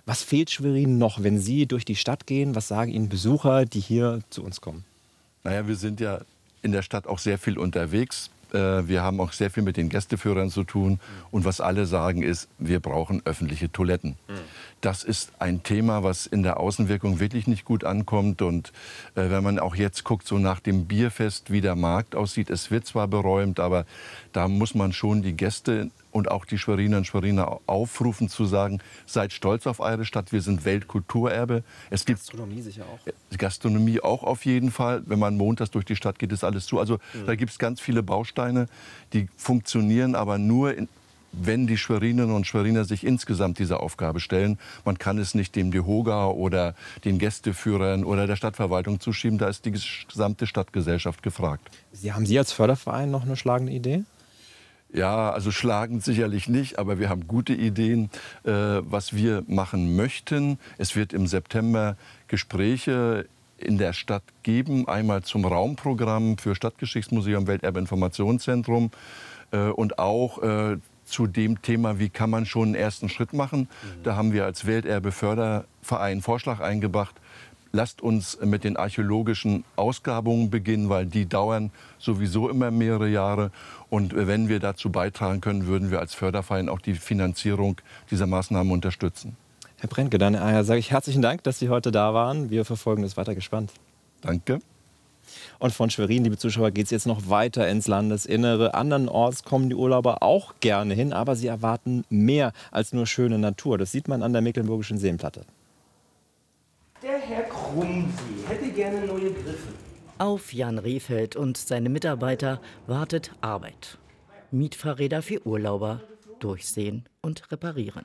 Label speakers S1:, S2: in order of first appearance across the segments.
S1: Was fehlt Schwerin noch, wenn Sie durch die Stadt gehen? Was sagen Ihnen Besucher, die hier zu uns kommen?
S2: Naja, wir sind ja in der Stadt auch sehr viel unterwegs. Wir haben auch sehr viel mit den Gästeführern zu tun. Und was alle sagen ist, wir brauchen öffentliche Toiletten. Das ist ein Thema, was in der Außenwirkung wirklich nicht gut ankommt. Und wenn man auch jetzt guckt, so nach dem Bierfest, wie der Markt aussieht, es wird zwar beräumt, aber da muss man schon die Gäste und auch die Schweriner und Schweriner aufrufen zu sagen, seid stolz auf eure Stadt, wir sind Weltkulturerbe. Es gibt
S1: Gastronomie sicher auch.
S2: Gastronomie auch auf jeden Fall. Wenn man montags durch die Stadt geht, ist alles zu. Also da gibt es ganz viele Bausteine, die funktionieren aber nur, wenn die Schwerinerinnen und Schweriner sich insgesamt dieser Aufgabe stellen. Man kann es nicht dem DEHOGA oder den Gästeführern oder der Stadtverwaltung zuschieben. Da ist die gesamte Stadtgesellschaft gefragt.
S1: Haben Sie als Förderverein noch eine schlagende Idee?
S2: Ja, also schlagend sicherlich nicht, aber wir haben gute Ideen, was wir machen möchten. Es wird im September Gespräche in der Stadt geben, einmal zum Raumprogramm für Stadtgeschichtsmuseum, Welterbeinformationszentrum und auch zu dem Thema, wie kann man schon einen ersten Schritt machen. Da haben wir als Welterbe-Förderverein einen Vorschlag eingebracht. Lasst uns mit den archäologischen Ausgrabungen beginnen, weil die dauern sowieso immer mehrere Jahre. Und wenn wir dazu beitragen können, würden wir als Förderverein auch die Finanzierung dieser Maßnahmen unterstützen.
S1: Herr Brentke, dann sage ich herzlichen Dank, dass Sie heute da waren. Wir verfolgen das weiter gespannt.
S2: Danke.
S1: Und von Schwerin, liebe Zuschauer, geht es jetzt noch weiter ins Landesinnere. Andernorts kommen die Urlauber auch gerne hin, aber sie erwarten mehr als nur schöne Natur. Das sieht man an der Mecklenburgischen Seenplatte.
S3: Der Herr Krumsee hätte gerne neue Griffe.
S4: Auf Jan Rehfeld und seine Mitarbeiter wartet Arbeit. Mietfahrräder für Urlauber, durchsehen und reparieren.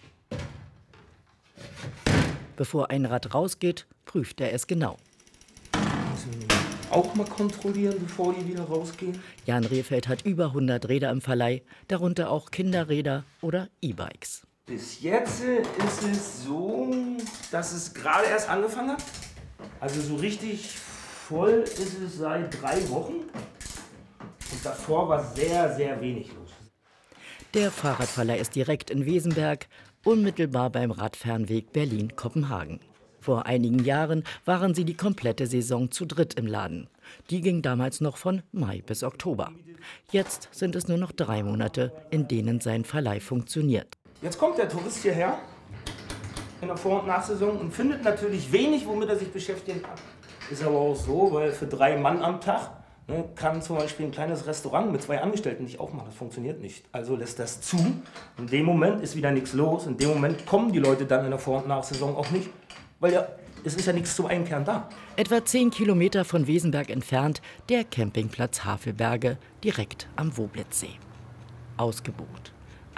S4: Bevor ein Rad rausgeht, prüft er es genau.
S3: Auch mal kontrollieren, bevor die wieder rausgehen?
S4: Jan Rehfeld hat über 100 Räder im Verleih, darunter auch Kinderräder oder E-Bikes.
S3: Bis jetzt ist es so, dass es gerade erst angefangen hat. Also so richtig voll ist es seit 3 Wochen. Und davor war sehr, sehr wenig los.
S4: Der Fahrradverleih ist direkt in Wesenberg, unmittelbar beim Radfernweg Berlin-Kopenhagen. Vor einigen Jahren waren sie die komplette Saison zu dritt im Laden. Die ging damals noch von Mai bis Oktober. Jetzt sind es nur noch 3 Monate, in denen sein Verleih funktioniert.
S3: Jetzt kommt der Tourist hierher in der Vor- und Nachsaison und findet natürlich wenig, womit er sich beschäftigen kann. Ist aber auch so, weil für 3 Mann am Tag kann zum Beispiel ein kleines Restaurant mit 2 Angestellten nicht aufmachen. Das funktioniert nicht. Also lässt das zu. In dem Moment ist wieder nichts los. In dem Moment kommen die Leute dann in der Vor- und Nachsaison auch nicht, weil ja, es ist ja nichts zum Einkehren da.
S4: Etwa 10 Kilometer von Wesenberg entfernt der Campingplatz Havelberge direkt am Woblitzsee. Ausgebucht.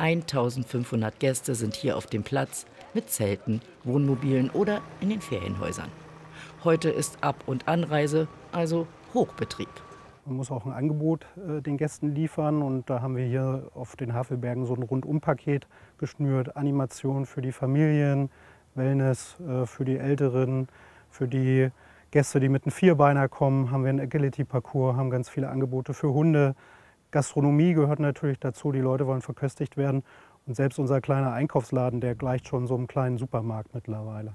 S4: 1500 Gäste sind hier auf dem Platz mit Zelten, Wohnmobilen oder in den Ferienhäusern. Heute ist Ab- und Anreise, also Hochbetrieb.
S5: Man muss auch ein Angebot den Gästen liefern und da haben wir hier auf den Havelbergen so ein Rundumpaket geschnürt. Animation für die Familien, Wellness für die Älteren, für die Gäste, die mit einem Vierbeiner kommen, haben wir einen Agility-Parcours, haben ganz viele Angebote für Hunde. Gastronomie gehört natürlich dazu, die Leute wollen verköstigt werden. Und selbst unser kleiner Einkaufsladen, der gleicht schon so einem kleinen Supermarkt mittlerweile.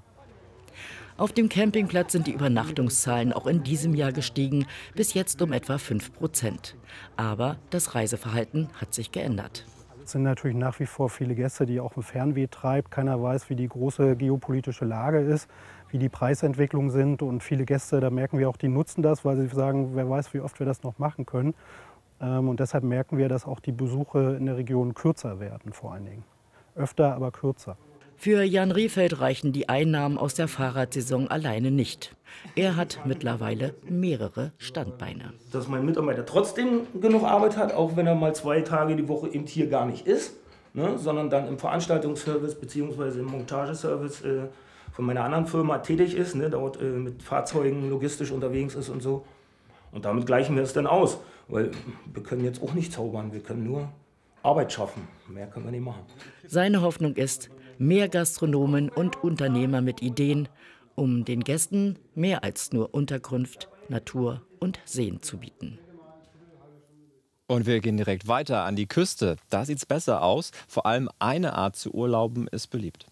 S4: Auf dem Campingplatz sind die Übernachtungszahlen auch in diesem Jahr gestiegen, bis jetzt um etwa 5%. Aber das Reiseverhalten hat sich geändert.
S5: Es sind natürlich nach wie vor viele Gäste, die auch ein Fernweh treibt. Keiner weiß, wie die große geopolitische Lage ist, wie die Preisentwicklungen sind. Und viele Gäste, da merken wir auch, die nutzen das, weil sie sagen, wer weiß, wie oft wir das noch machen können. Und deshalb merken wir, dass auch die Besuche in der Region kürzer werden, vor allen Dingen. Öfter, aber kürzer.
S4: Für Jan Rehfeld reichen die Einnahmen aus der Fahrradsaison alleine nicht. Er hat mittlerweile mehrere Standbeine.
S3: Dass mein Mitarbeiter trotzdem genug Arbeit hat, auch wenn er mal 2 Tage die Woche eben hier gar nicht ist, sondern dann im Veranstaltungsservice bzw. im Montageservice von meiner anderen Firma tätig ist, dort mit Fahrzeugen logistisch unterwegs ist und so. Und damit gleichen wir es dann aus, weil wir können jetzt auch nicht zaubern, wir können nur Arbeit schaffen. Mehr können wir nicht machen.
S4: Seine Hoffnung ist, mehr Gastronomen und Unternehmer mit Ideen, um den Gästen mehr als nur Unterkunft, Natur und Seen zu bieten.
S1: Und wir gehen direkt weiter an die Küste. Da sieht es besser aus. Vor allem eine Art zu urlauben ist beliebt.